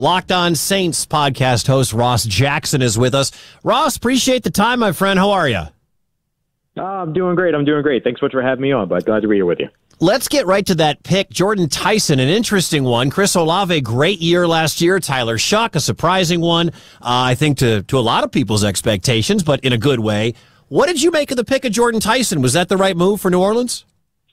Locked On Saints podcast host Ross Jackson is with us. Ross, appreciate the time, my friend. How are you? I'm doing great. Thanks so much for having me on, bud. Glad to be here with you. Let's get right to that pick. Jordan Tyson, an interesting one. Chris Olave, great year last year. Tyler Shuck, a surprising one, I think to a lot of people's expectations, but in a good way. What did you make of the pick of Jordan Tyson? Was that the right move for New Orleans?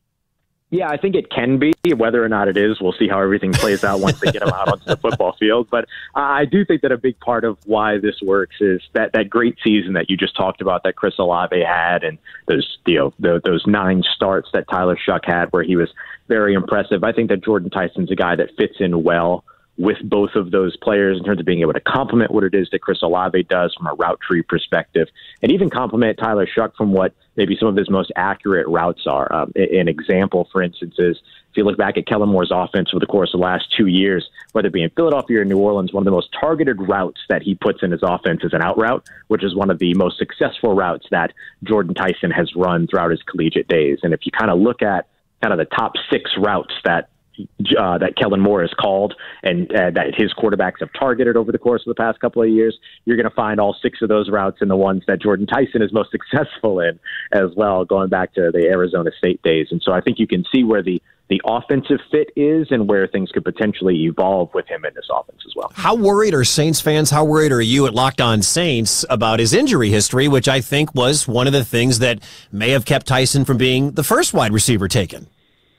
Yeah, I think it can be. Whether or not it is, we'll see how everything plays out once they get him out onto the football field. But I do think that a big part of why this works is that great season that you just talked about that Chris Olave had, and those 9 starts that Tyler Shuck had, where he was very impressive. I think that Jordan Tyson's a guy that fits in well with both of those players in terms of being able to complement what it is that Chris Olave does from a route tree perspective, and even complement Tyler Shuck from what maybe some of his most accurate routes are. An example, for instance, is if you look back at Kellen Moore's offense over the course of the last 2 years, whether it be in Philadelphia or New Orleans, one of the most targeted routes that he puts in his offense is an out route, which is one of the most successful routes that Jordan Tyson has run throughout his collegiate days. And if you kind of look at kind of the top 6 routes that Kellen Moore has called and that his quarterbacks have targeted over the course of the past couple of years, you're going to find all 6 of those routes in the ones that Jordan Tyson is most successful in as well, going back to the Arizona State days. And so I think you can see where the offensive fit is and where things could potentially evolve with him in this offense as well. How worried are Saints fans, how worried are you at Locked On Saints about his injury history, which I think was one of the things that may have kept Tyson from being the first wide receiver taken?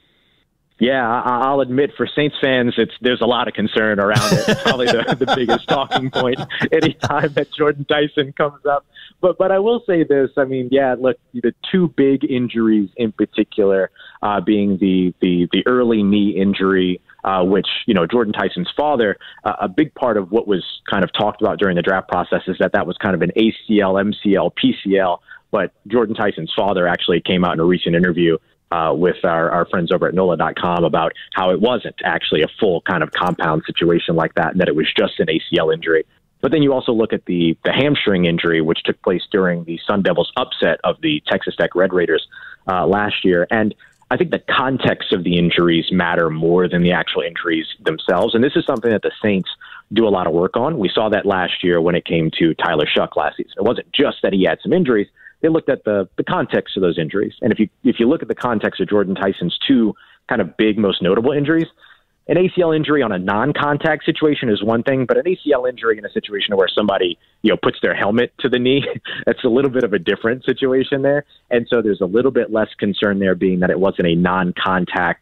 Yeah, I'll admit for Saints fans, there's a lot of concern around it. It's probably the biggest talking point anytime that Jordan Tyson comes up. But I will say this. I mean, yeah, look, the 2 big injuries in particular being the early knee injury, which, Jordan Tyson's father, a big part of what was kind of talked about during the draft process is that was kind of an ACL, MCL, PCL. But Jordan Tyson's father actually came out in a recent interview with our friends over at NOLA.com about how it wasn't actually a full kind of compound situation like that, and that it was just an ACL injury. But then you also look at the hamstring injury, which took place during the Sun Devils upset of the Texas Tech Red Raiders last year. And I think the context of the injuries matter more than the actual injuries themselves. And this is something that the Saints do a lot of work on. We saw that last year when it came to Tyler Shuck last season. It wasn't just that he had some injuries. They looked at the context of those injuries. And if you look at the context of Jordan Tyson's 2 kind of big, most notable injuries, an ACL injury on a non-contact situation is one thing, but an ACL injury in a situation where somebody, puts their helmet to the knee, that's a little bit of a different situation there. And so there's a little bit less concern there, being that it wasn't a non-contact,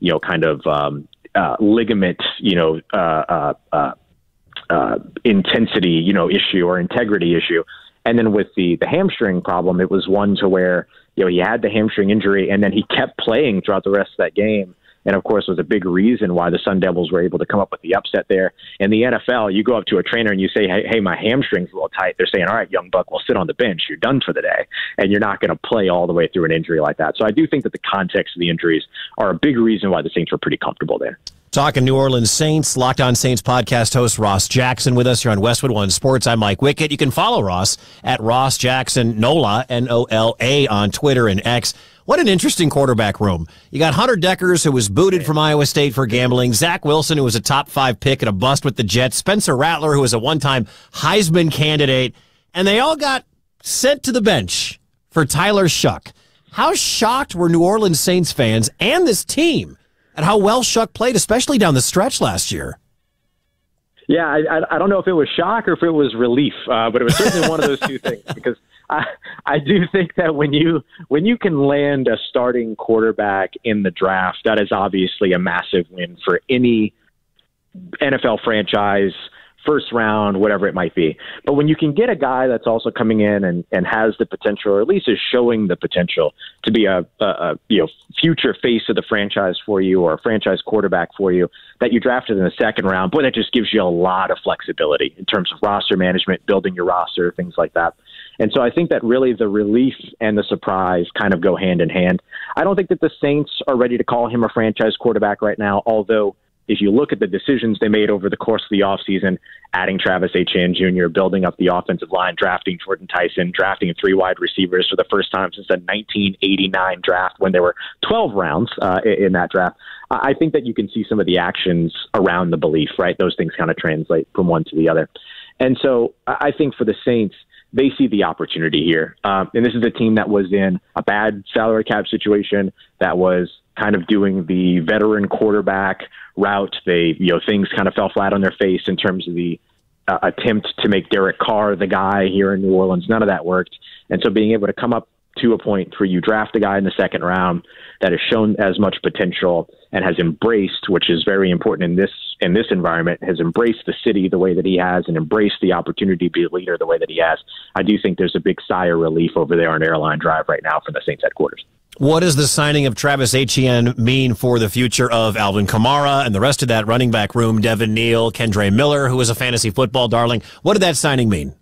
ligament, intensity, issue or integrity issue. And then with the hamstring problem, it was one to where, he had the hamstring injury and then he kept playing throughout the rest of that game. And, of course, was a big reason why the Sun Devils were able to come up with the upset there. In the NFL, you go up to a trainer and you say, hey, my hamstring's a little tight. They're saying, all right, young buck, we'll sit on the bench. You're done for the day. And you're not going to play all the way through an injury like that. So I do think that the context of the injuries are a big reason why the Saints were pretty comfortable there. Talking New Orleans Saints, Locked On Saints podcast host Ross Jackson with us here on Westwood One Sports. I'm Mike Wickett. You can follow Ross at Ross Jackson NOLA, NOLA, on Twitter and X. What an interesting quarterback room. You got Hunter Deckers, who was booted from Iowa State for gambling, Zach Wilson, who was a top 5 pick and a bust with the Jets, Spencer Rattler, who was a one-time Heisman candidate, and they all got sent to the bench for Tyler Shuck. How shocked were New Orleans Saints fans and this team at how well Shuck played, especially down the stretch last year? Yeah, I don't know if it was shock or if it was relief, but it was certainly one of those 2 things, because I do think that when you can land a starting quarterback in the draft, that is obviously a massive win for any NFL franchise, first round, whatever it might be. But when you can get a guy that's also coming in and has the potential, or at least is showing the potential to be a future face of the franchise for you, or a franchise quarterback for you, that you drafted in the 2nd round, boy, that just gives you a lot of flexibility in terms of roster management, building your roster, things like that. And so I think that really the relief and the surprise kind of go hand in hand. I don't think that the Saints are ready to call him a franchise quarterback right now, although if you look at the decisions they made over the course of the offseason, adding Travis Etienne Jr., building up the offensive line, drafting Jordan Tyson, drafting 3 wide receivers for the first time since the 1989 draft when there were 12 rounds in that draft, I think that you can see some of the actions around the belief, right? Those things kind of translate from one to the other. And so I think for the Saints, they see the opportunity here. And this is a team that was in a bad salary cap situation, that was kind of doing the veteran quarterback route. Things kind of fell flat on their face in terms of the attempt to make Derek Carr the guy here in New Orleans. None of that worked. And so being able to come up to a point where you draft a guy in the second round that has shown as much potential and has embraced, which is very important in this environment, has embraced the city the way that he has and embraced the opportunity to be a leader the way that he has. I do think there's a big sigh of relief over there on Airline Drive right now from the Saints headquarters. What does the signing of Travis Etienne mean for the future of Alvin Kamara and the rest of that running back room? Devin Neal, Kendre Miller, who is a fantasy football darling. What did that signing mean?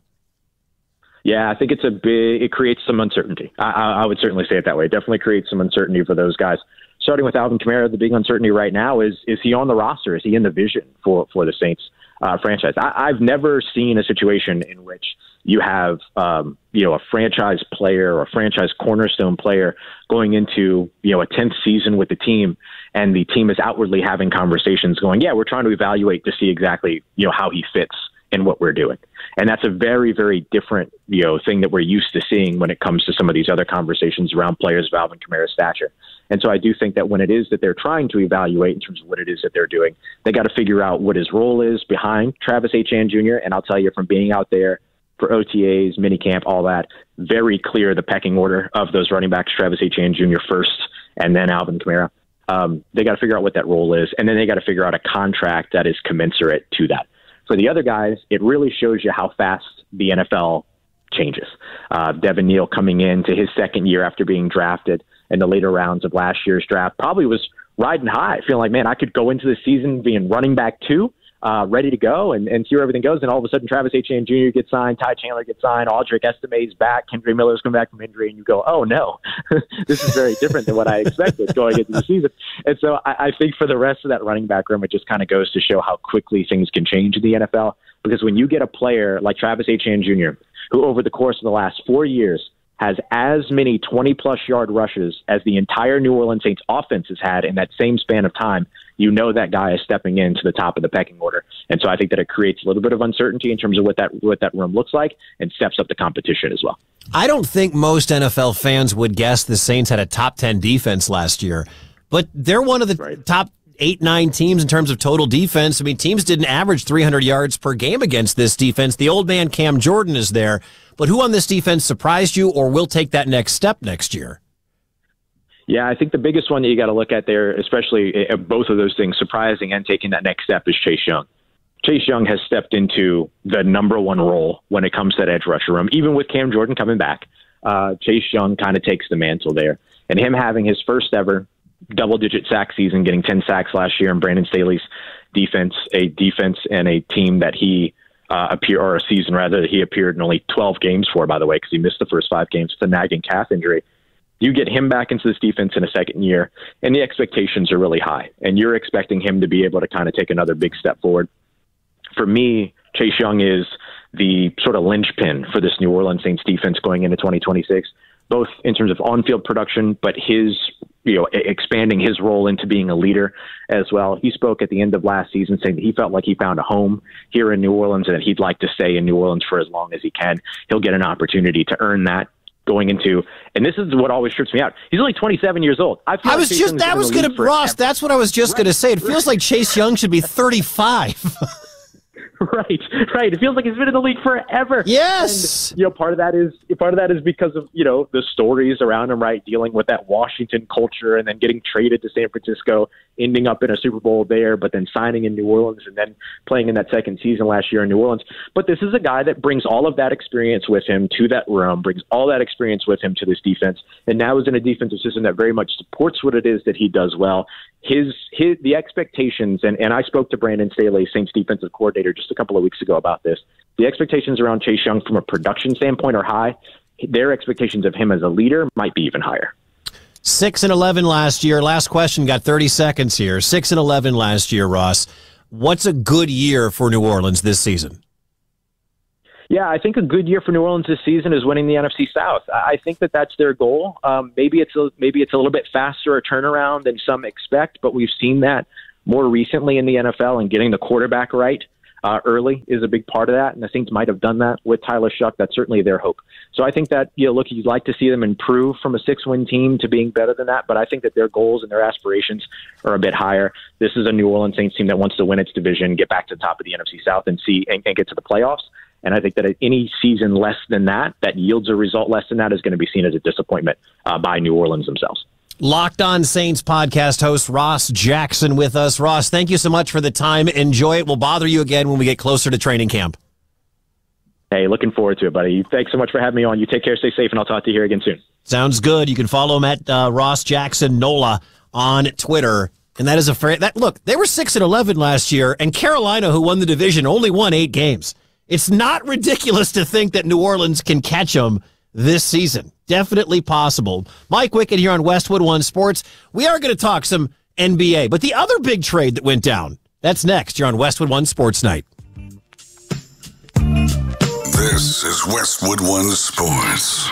Yeah, I think it creates some uncertainty. I would certainly say it that way. It definitely creates some uncertainty for those guys. Starting with Alvin Kamara, the big uncertainty right now is he on the roster? Is he in the vision for the Saints franchise? I've never seen a situation in which you have a franchise player or a franchise cornerstone player going into a 10th season with the team, and the team is outwardly having conversations going, yeah, we're trying to evaluate to see exactly how he fits in what we're doing. And that's a very, very different thing that we're used to seeing when it comes to some of these other conversations around players of Alvin Kamara's stature. And so I do think that when it is that they're trying to evaluate in terms of what it is that they're doing, they got to figure out what his role is behind Travis Etienne Jr. And I'll tell you, from being out there for OTAs, minicamp, all that, very clear the pecking order of those running backs: Travis Etienne Jr. first, and then Alvin Kamara. They got to figure out what that role is, and then they got to figure out a contract that is commensurate to that. For the other guys, it really shows you how fast the NFL changes. Devin Neal coming into his second year after being drafted in the later rounds of last year's draft probably was riding high, feeling like, man, I could go into the season being running back 2, ready to go and see where everything goes. And all of a sudden, Travis Etienne Jr. gets signed, Ty Chandler gets signed, Audric Estime's back, Kendre Miller's coming back from injury, and you go, oh, no, this is very different than what I expected going into the season. And so I think for the rest of that running back room, it just kind of goes to show how quickly things can change in the NFL. Because when you get a player like Travis Etienne Jr., who over the course of the last 4 years has as many 20-plus yard rushes as the entire New Orleans Saints offense has had in that same span of time, you know that guy is stepping into the top of the pecking order. And so I think that it creates a little bit of uncertainty in terms of what that room looks like and steps up the competition as well. I don't think most NFL fans would guess the Saints had a top 10 defense last year, but they're one of the top 8-9 teams in terms of total defense. I mean, teams didn't average 300 yards per game against this defense. The old man Cam Jordan is there, but who on this defense surprised you or will take that next step next year? Yeah, I think the biggest one that you got to look at there, especially both of those things, surprising and taking that next step, is Chase Young. Chase Young has stepped into the number one role when it comes to that edge rusher room. Even with Cam Jordan coming back, Chase Young kind of takes the mantle there. And him having his first ever double-digit sack season, getting 10 sacks last year in Brandon Staley's defense, a defense and a team that he a season rather, that he appeared in only 12 games for, by the way, because he missed the first 5 games with a nagging calf injury. You get him back into this defense in a second year, and the expectations are really high, and you're expecting him to be able to kind of take another big step forward. For me, Chase Young is the sort of linchpin for this New Orleans Saints defense going into 2026, both in terms of on-field production, but his, expanding his role into being a leader as well. He spoke at the end of last season saying that he felt like he found a home here in New Orleans and that he'd like to stay in New Orleans for as long as he can. He'll get an opportunity to earn that going into, and this is what always trips me out. He's only 27 years old. Ross, that's what I was just going to say. It feels like Chase Young should be 35. Right. It feels like he's been in the league forever. Yes. And, part of that is because of, the stories around him, right? Dealing with that Washington culture and then getting traded to San Francisco, ending up in a Super Bowl there, but then signing in New Orleans and then playing in that second season last year in New Orleans. But this is a guy that brings all of that experience with him to that room, brings all that experience with him to this defense, and now is in a defensive system that very much supports what it is that he does well. The expectations, and I spoke to Brandon Staley, Saints defensive coordinator, just a couple of weeks ago about this. The expectations around Chase Young from a production standpoint are high. Their expectations of him as a leader might be even higher. 6-11 last year. Last question, got 30 seconds here. 6-11 last year, Ross. What's a good year for New Orleans this season? Yeah, I think a good year for New Orleans this season is winning the NFC South. I think that that's their goal. Maybe it's a little bit faster a turnaround than some expect, but we've seen that more recently in the NFL, and getting the quarterback right early is a big part of that. And the Saints might have done that with Tyler Shuck. That's certainly their hope. So I think that, look, you'd like to see them improve from a 6-win team to being better than that. But I think that their goals and their aspirations are a bit higher. This is a New Orleans Saints team that wants to win its division, get back to the top of the NFC South and get to the playoffs. And I think that any season less than that yields a result less than that is going to be seen as a disappointment by New Orleans themselves. Locked On Saints podcast host Ross Jackson with us. Ross, thank you so much for the time. Enjoy it. We'll bother you again when we get closer to training camp. Hey, looking forward to it, buddy. Thanks so much for having me on. You take care, stay safe, and I'll talk to you here again soon. Sounds good. You can follow him at Ross Jackson NOLA on Twitter. And that is look, they were 6-11 last year, and Carolina, who won the division, only won 8 games. It's not ridiculous to think that New Orleans can catch them this season. Definitely possible. Mike Wickett here on Westwood One Sports. We are going to talk some NBA, but the other big trade that went down, that's next. You're on Westwood One Sports Night. This is Westwood One Sports.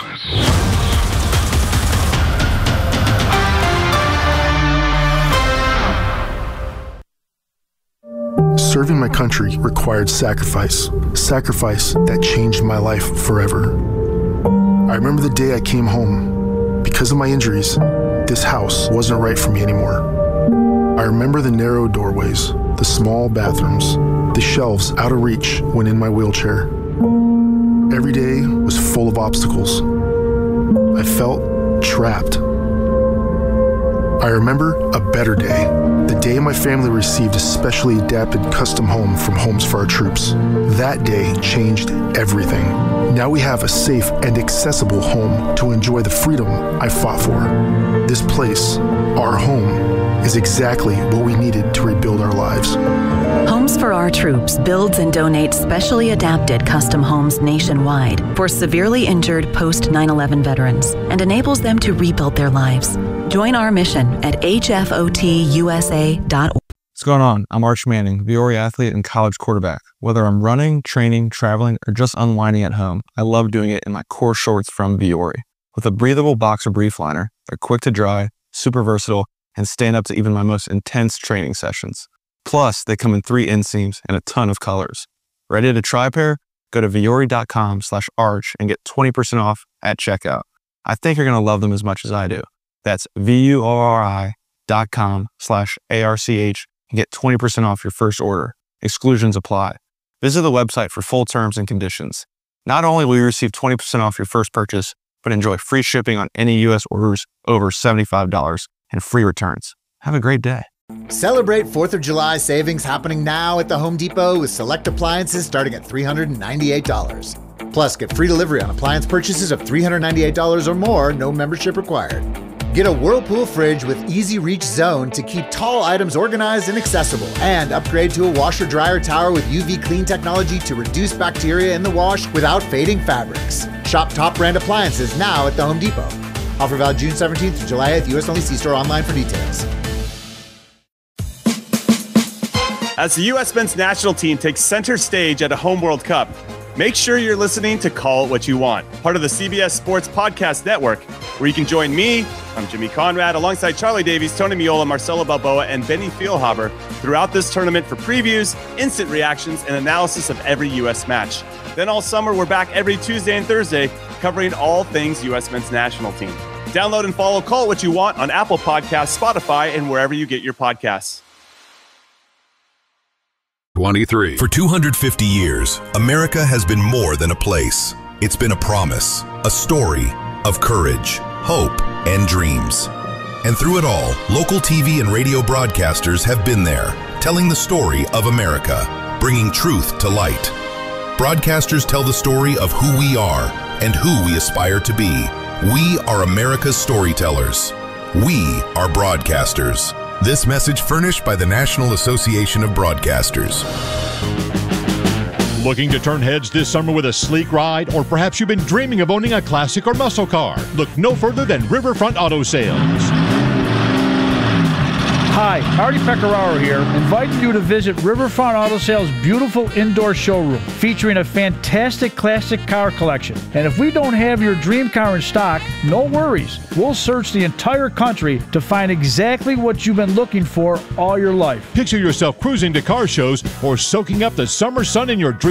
Serving my country required sacrifice that changed my life forever. I remember the day I came home. Because of my injuries, this house wasn't right for me anymore. I remember the narrow doorways, the small bathrooms, the shelves out of reach when in my wheelchair. Every day was full of obstacles. I felt trapped. I remember a better day, the day my family received a specially adapted custom home from Homes for Our Troops. That day changed everything. Now we have a safe and accessible home to enjoy the freedom I fought for. This place, our home, is exactly what we needed to rebuild our lives. Homes for Our Troops builds and donates specially adapted custom homes nationwide for severely injured post 9/11 veterans and enables them to rebuild their lives. Join our mission at hfotusa.org. What's going on? I'm Arch Manning, Viore athlete and college quarterback. Whether I'm running, training, traveling, or just unwinding at home, I love doing it in my core shorts from Viore. With a breathable boxer brief liner, they're quick to dry, super versatile, and stand up to even my most intense training sessions. Plus, they come in 3 inseams and a ton of colors. Ready to try a pair? Go to viore.com/arch and get 20% off at checkout. I think you're going to love them as much as I do. That's viore.com/ARCH and get 20% off your first order. Exclusions apply. Visit the website for full terms and conditions. Not only will you receive 20% off your first purchase, but enjoy free shipping on any U.S. orders over $75 and free returns. Have a great day. Celebrate 4th of July savings happening now at the Home Depot with select appliances starting at $398. Plus, get free delivery on appliance purchases of $398 or more, no membership required. Get a Whirlpool fridge with Easy Reach Zone to keep tall items organized and accessible. And upgrade to a washer-dryer tower with UV Clean technology to reduce bacteria in the wash without fading fabrics. Shop top brand appliances now at the Home Depot. Offer valid June 17th to July 8th. U.S. only. See store online for details. As the U.S. men's national team takes center stage at a home World Cup, make sure you're listening to Call It What You Want, part of the CBS Sports Podcast Network, where you can join me, I'm Jimmy Conrad, alongside Charlie Davies, Tony Miola, Marcelo Balboa, and Benny Feilhaber throughout this tournament for previews, instant reactions, and analysis of every U.S. match. Then all summer, we're back every Tuesday and Thursday covering all things U.S. men's national team. Download and follow Call It What You Want on Apple Podcasts, Spotify, and wherever you get your podcasts. 23. For 250 years, America has been more than a place. It's been a promise, a story of courage, hope, and dreams. And through it all, local TV and radio broadcasters have been there, telling the story of America, bringing truth to light. Broadcasters tell the story of who we are and who we aspire to be. We are America's storytellers. We are broadcasters. This message furnished by the National Association of Broadcasters. Looking to turn heads this summer with a sleek ride? Or perhaps you've been dreaming of owning a classic or muscle car? Look no further than Riverfront Auto Sales. Hi, Artie Pecoraro here, inviting you to visit Riverfront Auto Sales' beautiful indoor showroom featuring a fantastic classic car collection. And if we don't have your dream car in stock, no worries. We'll search the entire country to find exactly what you've been looking for all your life. Picture yourself cruising to car shows or soaking up the summer sun in your dream